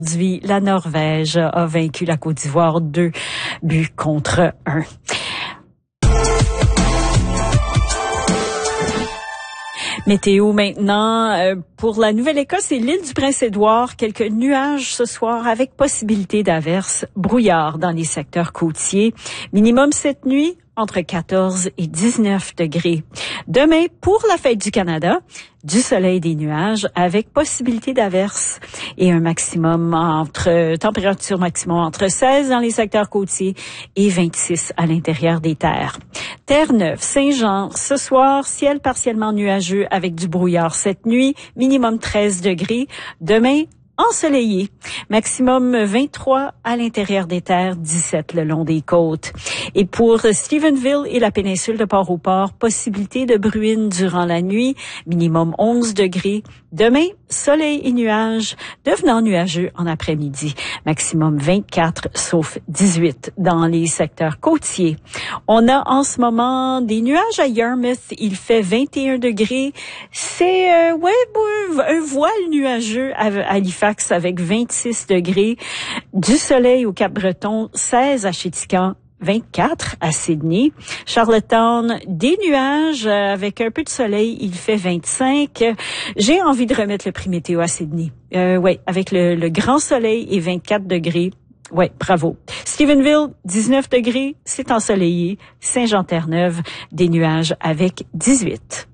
Aujourd'hui, la Norvège a vaincu la Côte d'Ivoire 2-1. Météo maintenant, pour la Nouvelle-Écosse et l'île du Prince-Édouard, quelques nuages ce soir avec possibilité d'averses, brouillard dans les secteurs côtiers. Minimum cette nuit, entre 14 et 19 degrés. Demain, pour la fête du Canada, du soleil et des nuages avec possibilité d'averses et un maximum température maximum entre 16 dans les secteurs côtiers et 26 à l'intérieur des terres. Terre-Neuve, Saint-Jean, ce soir, ciel partiellement nuageux avec du brouillard cette nuit, minimum 13 degrés. Demain, ensoleillé, maximum 23 à l'intérieur des terres, 17 le long des côtes. Et pour Stephenville et la péninsule de Port-au-Port, possibilité de bruine durant la nuit, minimum 11 degrés. Demain, soleil et nuages, devenant nuageux en après-midi, maximum 24, sauf 18 dans les secteurs côtiers. On a en ce moment des nuages à Yarmouth, il fait 21 degrés. C'est un voile nuageux à Halifax avec 26 degrés. Du soleil au Cap-Breton, 16 à Chéticamp, 24 à Sydney. Charlottetown, des nuages avec un peu de soleil, il fait 25. J'ai envie de remettre le prix météo à Sydney. Avec le grand soleil et 24 degrés. Ouais, bravo. Stephenville, 19 degrés, c'est ensoleillé. Saint-Jean-Terre-Neuve, des nuages avec 18.